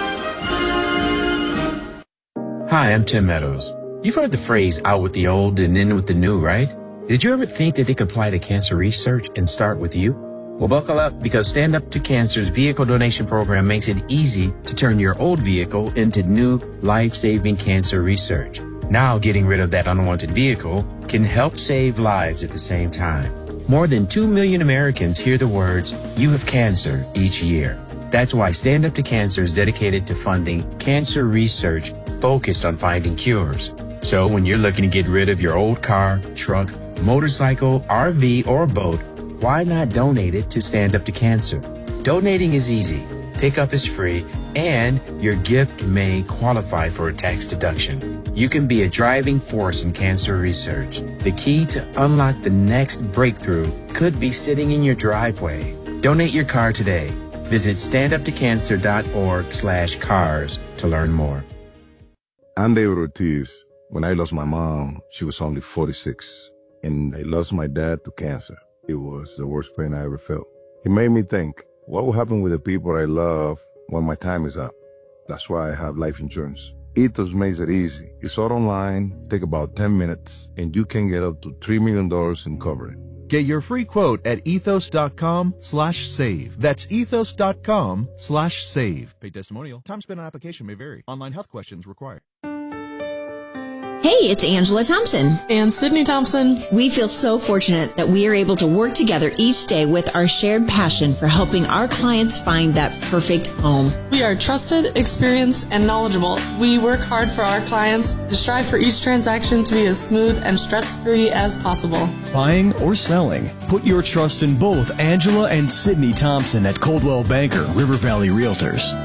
Hi, I'm Tim Meadows. You've heard the phrase out with the old and in with the new, right? Did you ever think that they could apply to cancer research and start with you? Well, buckle up, because Stand Up to Cancer's vehicle donation program makes it easy to turn your old vehicle into new life-saving cancer research. Now, getting rid of that unwanted vehicle can help save lives at the same time. More than two million Americans hear the words, "You have cancer," each year. That's why Stand Up to Cancer is dedicated to funding cancer research focused on finding cures. So when you're looking to get rid of your old car, truck, motorcycle, R V, or boat, why not donate it to Stand Up to Cancer? Donating is easy, pickup is free, and your gift may qualify for a tax deduction. You can be a driving force in cancer research. The key to unlock the next breakthrough could be sitting in your driveway. Donate your car today. Visit standuptocancer.org slash cars to learn more. I'm David Ortiz. When I lost my mom, she was only forty-six, and I lost my dad to cancer. It was the worst pain I ever felt. It made me think, what will happen with the people I love when my time is up? That's why I have life insurance. Ethos makes it easy. It's all online, take about ten minutes, and you can get up to three million dollars in coverage. Get your free quote at ethos.com slash save. That's ethos.com slash save. Paid testimonial. Time spent on application may vary. Online health questions required. Hey, it's Angela Thompson. And Sydney Thompson. We feel so fortunate that we are able to work together each day with our shared passion for helping our clients find that perfect home. We are trusted, experienced, and knowledgeable. We work hard for our clients to strive for each transaction to be as smooth and stress-free as possible. Buying or selling, put your trust in both Angela and Sydney Thompson at Coldwell Banker River Valley Realtors.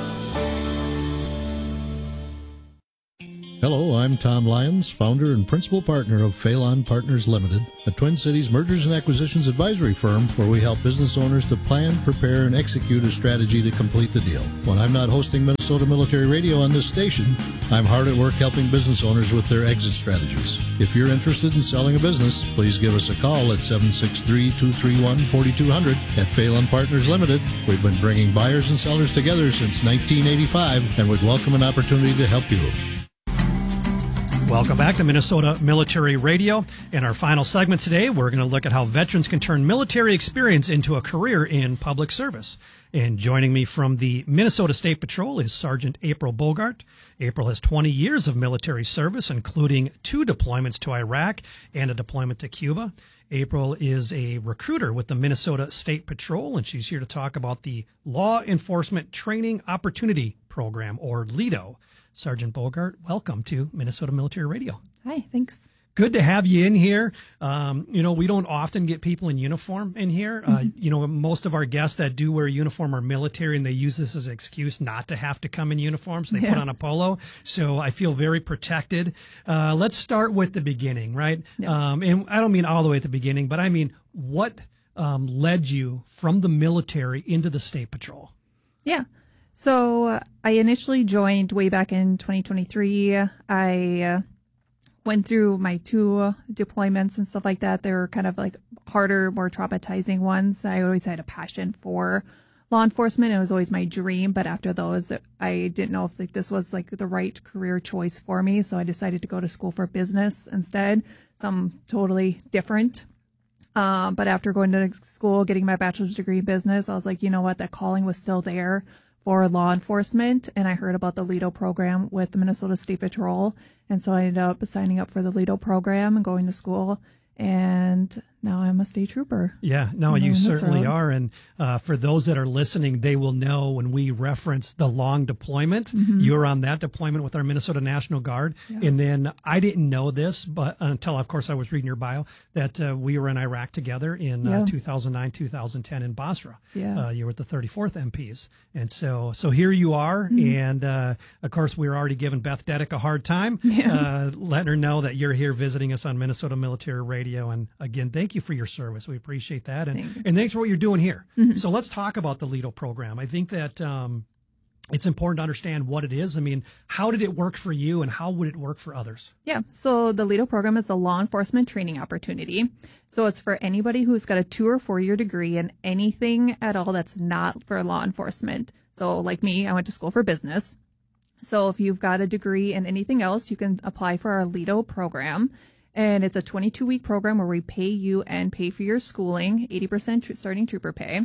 Hello, I'm Tom Lyons, founder and principal partner of Phelan Partners Limited, a Twin Cities mergers and acquisitions advisory firm where we help business owners to plan, prepare, and execute a strategy to complete the deal. When I'm not hosting Minnesota Military Radio on this station, I'm hard at work helping business owners with their exit strategies. If you're interested in selling a business, please give us a call at seven six three, two three one, four two zero zero. At Phelan Partners Limited, we've been bringing buyers and sellers together since nineteen eighty-five and would welcome an opportunity to help you. Welcome back to Minnesota Military Radio. In our final segment today, we're going to look at how veterans can turn military experience into a career in public service. And joining me from the Minnesota State Patrol is Sergeant April Bogart. April has twenty years of military service, including two deployments to Iraq and a deployment to Cuba. April is a recruiter with the Minnesota State Patrol, and she's here to talk about the Law Enforcement Training Opportunity Program, or LETO. Sergeant Bogart, welcome to Minnesota Military Radio. Hi, thanks. Good to have you in here. Um, you know, we don't often get people in uniform in here. Mm-hmm. Uh, you know, most of our guests that do wear a uniform are military, and they use this as an excuse not to have to come in uniform, so they yeah. put on a polo. So I feel very protected. Uh, let's start with the beginning, right? Yeah. Um, and I don't mean all the way at the beginning, but I mean, what um, led you from the military into the State Patrol? Yeah. So uh, I initially joined way back in twenty twenty-three. I uh, went through my two uh, deployments and stuff like that. They were kind of like harder, more traumatizing ones. I always had a passion for law enforcement. It was always my dream. But after those, I didn't know if like this was like the right career choice for me. So I decided to go to school for business instead, something totally different. Um, but after going to school, getting my bachelor's degree in business, I was like, you know what, that calling was still there for law enforcement, and I heard about the LETO program with the Minnesota State Patrol, and so I ended up signing up for the LETO program and going to school, and now I'm a state trooper. Yeah, no, you certainly are. And uh, for those that are listening, they will know when we reference the long deployment, mm-hmm. you're on that deployment with our Minnesota National Guard. Yeah. And then I didn't know this, but until, of course, I was reading your bio, that uh, we were in Iraq together in yeah. uh, two thousand nine, two thousand ten in Basra. Yeah. Uh, you were with the thirty-fourth M Ps. And so so here you are. Mm-hmm. And, uh, of course, we were already giving Beth Dedek a hard time, yeah. uh, letting her know that you're here visiting us on Minnesota Military Radio. And, again, thank you for your service. We appreciate that. And, Thank and thanks for what you're doing here. Mm-hmm. So let's talk about the LETO program. I think that um, it's important to understand what it is. I mean, how did it work for you and how would it work for others? Yeah. So the LETO program is a law enforcement training opportunity. So it's for anybody who's got a two or four year degree in anything at all that's not for law enforcement. So like me, I went to school for business. So if you've got a degree in anything else, you can apply for our LETO program. And it's a twenty-two week program where we pay you and pay for your schooling, eighty percent tr- starting trooper pay.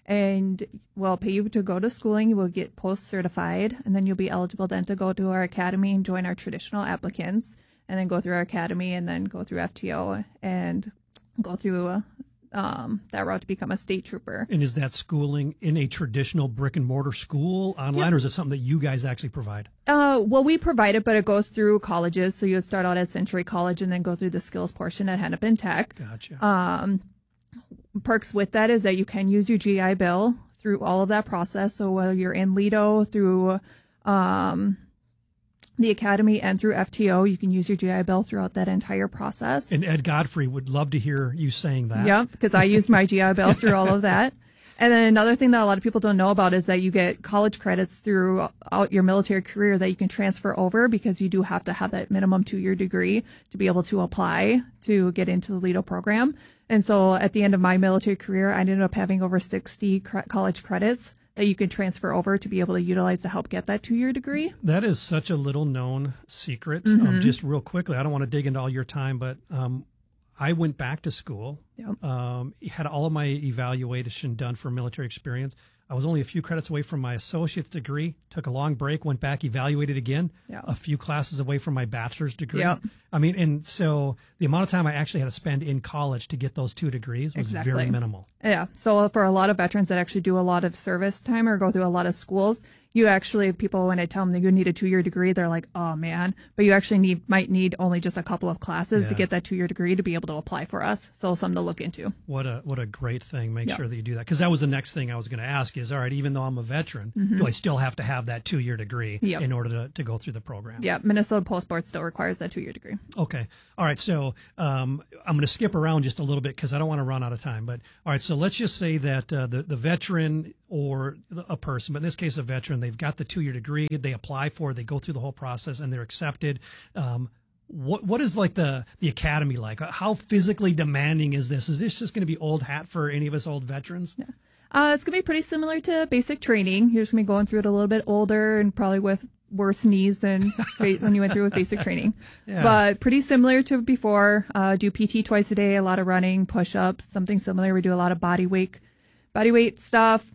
And we'll pay you to go to schooling. You will get post-certified, and then you'll be eligible then to go to our academy and join our traditional applicants, and then go through our academy and then go through F T O and go through uh, um, that route to become a state trooper. And is that schooling in a traditional brick and mortar school online, yep. or is it something that you guys actually provide? Uh, well, we provide it, but it goes through colleges. So you would start out at Century College and then go through the skills portion at Hennepin Tech. Gotcha. Um, perks with that is that you can use your G I Bill through all of that process. So whether you're in LETO, through um, the academy, and through F T O, you can use your G I Bill throughout that entire process. And Ed Godfrey would love to hear you saying that. Yep, because I used my G I Bill through all of that. And then another thing that a lot of people don't know about is that you get college credits throughout your military career that you can transfer over, because you do have to have that minimum two-year degree to be able to apply to get into the LETO program. And so at the end of my military career, I ended up having over sixty cre- college credits that you can transfer over to be able to utilize to help get that two-year degree. That is such a little known secret. Mm-hmm. Um, just real quickly, I don't want to dig into all your time, but um, I went back to school, yep. um, had all of my evaluation done for military experience. I was only a few credits away from my associate's degree, took a long break, went back, evaluated again, Yeah. a few classes away from my bachelor's degree. Yep. I mean, and so the amount of time I actually had to spend in college to get those two degrees was Exactly. very minimal. Yeah. So for a lot of veterans that actually do a lot of service time or go through a lot of schools, you actually, people, when I tell them that you need a two-year degree, they're like, oh, man. But you actually need might need only just a couple of classes Yeah. to get that two-year degree to be able to apply for us. So something to look into. What a what a great thing. Make Yep. sure that you do that. Because that was the next thing I was going to ask is, all right, even though I'm a veteran, Mhm. do I still have to have that two-year degree Yep. in order to, to go through the program? Yeah. Minnesota Post Board still requires that two-year degree. Okay. All right. So um, I'm going to skip around just a little bit because I don't want to run out of time. But all right. So let's just say that uh, the, the veteran or a person, but in this case, a veteran, they've got the two-year degree, they apply for it, they go through the whole process, and they're accepted. Um, what what is like the the academy like? How physically demanding is this? Is this just going to be old hat for any of us old veterans? Uh, it's going to be pretty similar to basic training. You're just going to be going through it a little bit older and probably with worse knees than when you went through with basic training. Yeah. But pretty similar to before. Uh, do P T twice a day, a lot of running, push-ups, something similar. We do a lot of body weight, body weight stuff.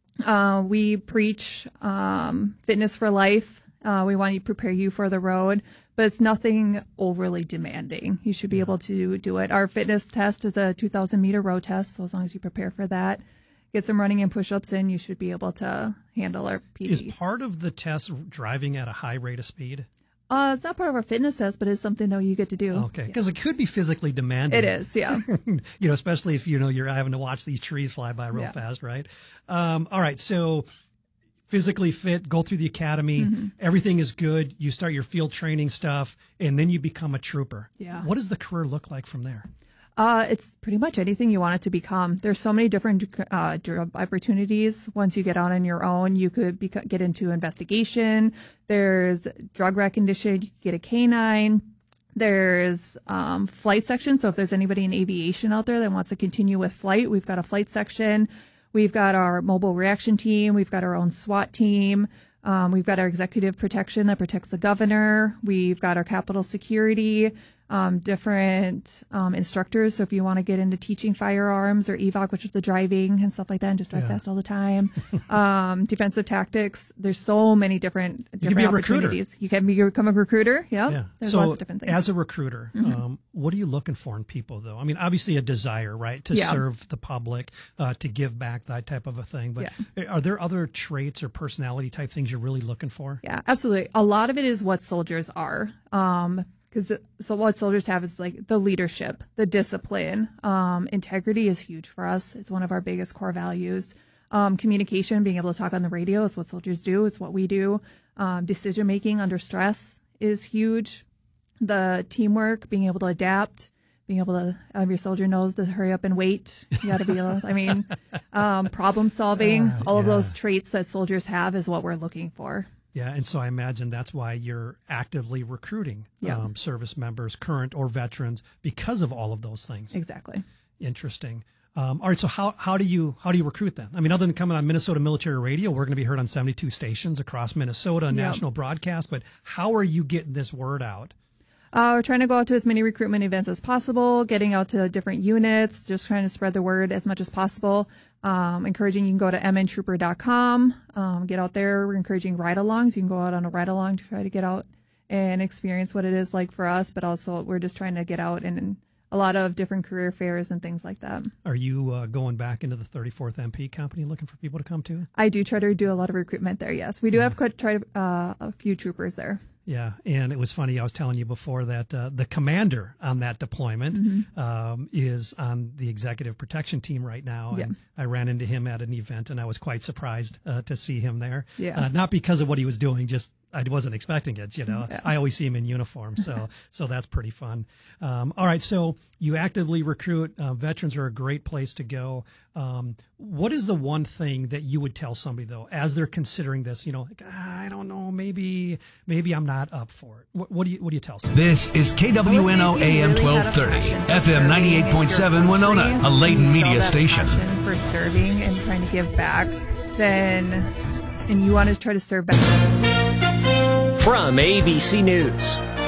Uh, we preach um, fitness for life. Uh, we want to prepare you for the road, but it's nothing overly demanding. You should be able to do it. Our fitness test is a two thousand meter road test, so as long as you prepare for that, get some running and push-ups in, you should be able to handle our P T. Is part of the test driving at a high rate of speed? Uh, it's not part of our fitness test, but it's something that you get to do. Okay, because it could be physically demanding. It is, yeah. you know, especially if you know you're having to watch these trees fly by real Yeah. fast, right? Um, all right, so physically fit, go through the academy, Mhm. everything is good. You start your field training stuff, and then you become a trooper. Yeah. What does the career look like from there? Uh, it's pretty much anything you want it to become. There's so many different uh, job opportunities. Once you get out on your own, you could beca- get into investigation. There's drug recognition. You could get a K nine. There's um, flight section. So if there's anybody in aviation out there that wants to continue with flight, we've got a flight section. We've got our mobile reaction team. We've got our own SWAT team. Um, we've got our executive protection that protects the governor. We've got our Capitol security. Um, different um, instructors. So if you want to get into teaching firearms or E V O C, which is the driving and stuff like that, and just drive Yeah. fast all the time, um, defensive tactics. There's so many different different You can be a recruiter. opportunities. You can be, become a recruiter. Yep. Yeah. There's so lots of different things. as a recruiter, Mhm. um, what are you looking for in people, though? I mean, obviously a desire, right, to Yeah. serve the public, uh, to give back, that type of a thing. But are there other traits or personality type things you're really looking for? Yeah, absolutely. A lot of it is what soldiers are. Um, because so what soldiers have is like the leadership, the discipline, um, integrity is huge for us. It's one of our biggest core values. Um, communication, being able to talk on the radio, it's what soldiers do. It's what we do. Um, decision making under stress is huge. The teamwork, being able to adapt, being able to have your soldier knows to hurry up and wait. You got to be able. I mean, um, problem solving. Uh, all of yeah. those traits that soldiers have is what we're looking for. Yeah, and so I imagine that's why you're actively recruiting Yeah. um, service members, current or veterans, because of all of those things. Exactly. Interesting. Um, all right, so how, how do you how do you recruit then? I mean, other than coming on Minnesota Military Radio, we're going to be heard on seventy-two stations across Minnesota, Yep. national broadcast. But how are you getting this word out? Uh, we're trying to go out to as many recruitment events as possible, getting out to different units, just trying to spread the word as much as possible. Um, encouraging you can go to m n trooper dot com, um, get out there. We're encouraging ride-alongs. You can go out on a ride-along to try to get out and experience what it is like for us, but also we're just trying to get out and, and a lot of different career fairs and things like that. Are you uh, going back into the thirty-fourth M P company looking for people to come to? I do try to do a lot of recruitment there, yes. We do have quite try to, uh, a few troopers there. Yeah, and it was funny. I was telling you before that uh, the commander on that deployment Mhm. um, is on the executive protection team right now. Yeah. And I ran into him at an event, and I was quite surprised uh, to see him there. Yeah. Uh, not because of what he was doing, just I wasn't expecting it. You know, Yeah. I always see him in uniform, so so that's pretty fun. Um, all right, so you actively recruit. Uh, veterans are a great place to go. Um, what is the one thing that you would tell somebody though, as they're considering this? You know, like, ah, I don't know, maybe maybe I'm not up for it. What, what do you what do you tell somebody? This is K W N O A M twelve thirty, F M ninety-eight point seven Winona, a Layton media station. For serving and trying to give back, then and you want to try to serve back. From A B C News,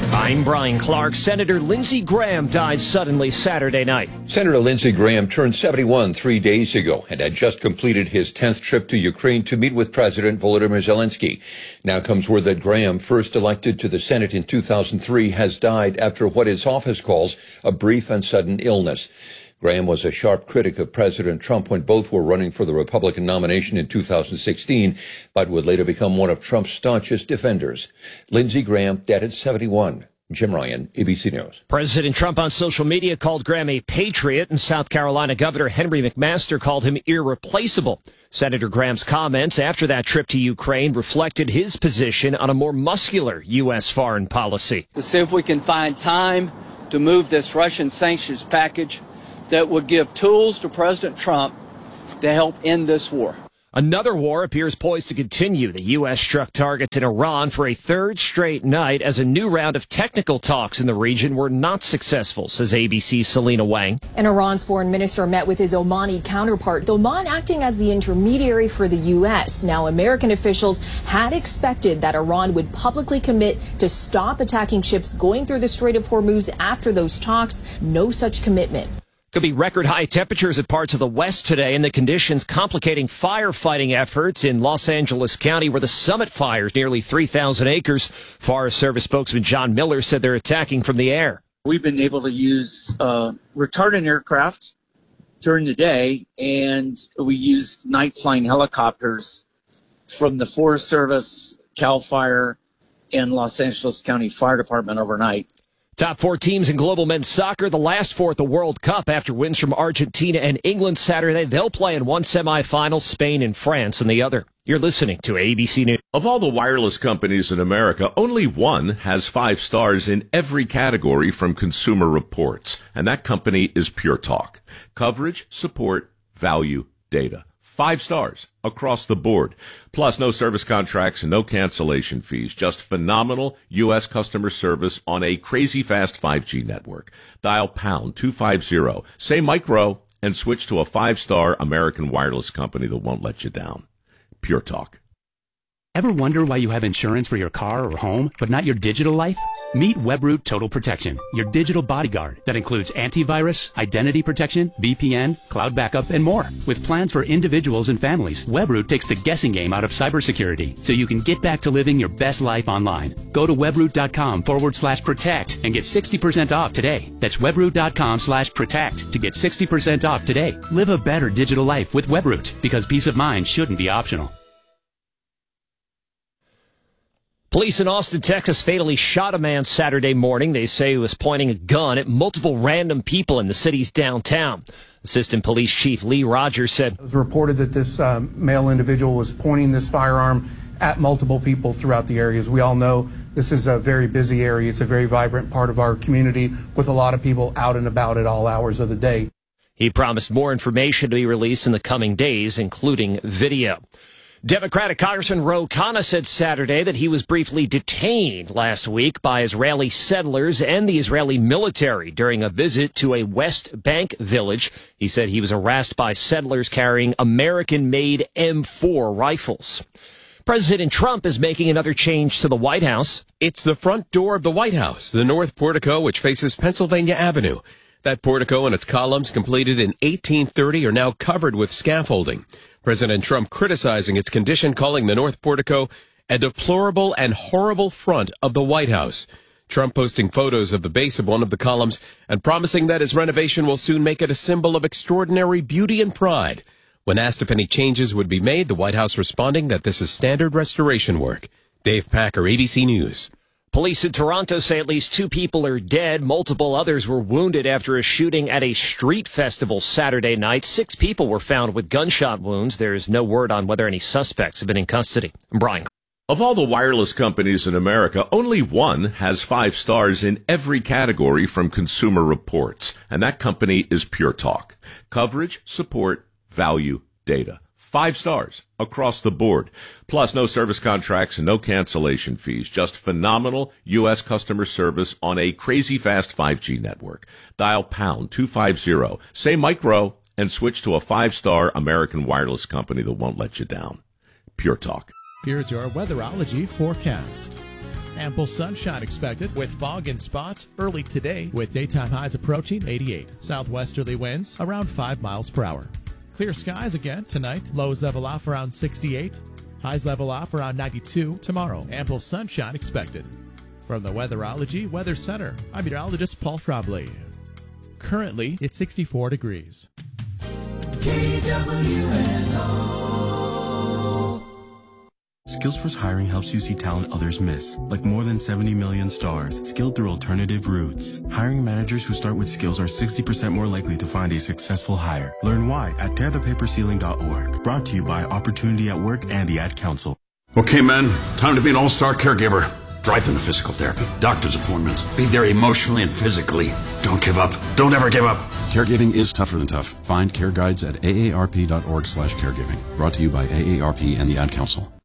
I'm Brian Clark. Senator Lindsey Graham died suddenly Saturday night. Senator Lindsey Graham turned seventy-one three days ago and had just completed his tenth trip to Ukraine to meet with President Volodymyr Zelensky. Now comes word that Graham, first elected to the Senate in two thousand three, has died after what his office calls a brief and sudden illness. Graham was a sharp critic of President Trump when both were running for the Republican nomination in two thousand sixteen, but would later become one of Trump's staunchest defenders. Lindsey Graham, dead at seventy-one. Jim Ryan, A B C News. President Trump on social media called Graham a patriot, and South Carolina Governor Henry McMaster called him irreplaceable. Senator Graham's comments after that trip to Ukraine reflected his position on a more muscular U S foreign policy. To see if we can find time to move this Russian sanctions package that would give tools to President Trump to help end this war. Another war appears poised to continue. The U S struck targets in Iran for a third straight night as a new round of technical talks in the region were not successful, says A B C's Selena Wang. And Iran's foreign minister met with his Omani counterpart, Oman acting as the intermediary for the U S. Now, American officials had expected that Iran would publicly commit to stop attacking ships going through the Strait of Hormuz after those talks. No such commitment. Could be record high temperatures at parts of the west today, and the conditions complicating firefighting efforts in Los Angeles County, where the Summit fires nearly three thousand acres. Forest Service spokesman John Miller said they're attacking from the air. We've been able to use uh, retardant aircraft during the day, and we used night flying helicopters from the Forest Service, CAL FIRE, and Los Angeles County Fire Department overnight. Top four teams in global men's soccer, the last four at the World Cup after wins from Argentina and England Saturday. They'll play in one semifinal, Spain and France in the other. You're listening to A B C News. Of all the wireless companies in America, only one has five stars in every category from Consumer Reports, and that company is Pure Talk. Coverage, support, value, data. Five stars across the board. Plus, no service contracts and no cancellation fees. Just phenomenal U S customer service on a crazy fast five G network. Dial pound two fifty, say micro, and switch to a five-star American wireless company that won't let you down. Pure Talk. Ever wonder why you have insurance for your car or home, but not your digital life? Meet Webroot Total Protection, your digital bodyguard that includes antivirus, identity protection, V P N, cloud backup, and more. With plans for individuals and families, Webroot takes the guessing game out of cybersecurity so you can get back to living your best life online. Go to webroot.com forward slash protect and get sixty percent off today. That's webroot.com slash protect to get sixty percent off today. Live a better digital life with Webroot, because peace of mind shouldn't be optional. Police in Austin, Texas fatally shot a man Saturday morning. They say he was pointing a gun at multiple random people in the city's downtown. Assistant Police Chief Lee Rogers said it was reported that this um, male individual was pointing this firearm at multiple people throughout the area. As we all know, this is a very busy area. It's a very vibrant part of our community with a lot of people out and about at all hours of the day. He promised more information to be released in the coming days, including video. Democratic Congressman Ro Khanna said Saturday that he was briefly detained last week by Israeli settlers and the Israeli military during a visit to a West Bank village. He said he was harassed by settlers carrying American-made M four rifles. President Trump is making another change to the White House. It's the front door of the White House, the north portico which faces Pennsylvania Avenue. That portico and its columns, completed in eighteen thirty, are now covered with scaffolding. President Trump criticizing its condition, calling the north portico a deplorable and horrible front of the White House. Trump posting photos of the base of one of the columns and promising that his renovation will soon make it a symbol of extraordinary beauty and pride. When asked if any changes would be made, the White House responding that this is standard restoration work. Dave Packer, A B C News. Police in Toronto say at least two people are dead. Multiple others were wounded after a shooting at a street festival Saturday night. Six people were found with gunshot wounds. There is no word on whether any suspects have been in custody. Brian. Of all the wireless companies in America, only one has five stars in every category from Consumer Reports, and that company is Pure Talk. Coverage, support, value, data. Five stars across the board. Plus, no service contracts and no cancellation fees. Just phenomenal U S customer service on a crazy fast five G network. Dial pound two fifty, say micro, and switch to a five-star American wireless company that won't let you down. Pure Talk. Here's your weatherology forecast. Ample sunshine expected with fog in spots early today with daytime highs approaching eighty-eight. Southwesterly winds around five miles per hour. Clear skies again tonight. Lows level off around sixty-eight. Highs level off around ninety-two tomorrow. Ample sunshine expected. From the Weatherology Weather Center, I'm meteorologist Paul Trombley. Currently, it's sixty-four degrees. K W N O. Skillsforce Hiring helps you see talent others miss, like more than seventy million stars, skilled through alternative routes. Hiring managers who start with skills are sixty percent more likely to find a successful hire. Learn why at tear the paper ceiling dot org. Brought to you by Opportunity at Work and the Ad Council. Okay, men, time to be an all-star caregiver. Drive them to physical therapy, doctor's appointments, be there emotionally and physically. Don't give up. Don't ever give up. Caregiving is tougher than tough. Find care guides at A A R P dot org slash caregiving. Brought to you by A A R P and the Ad Council.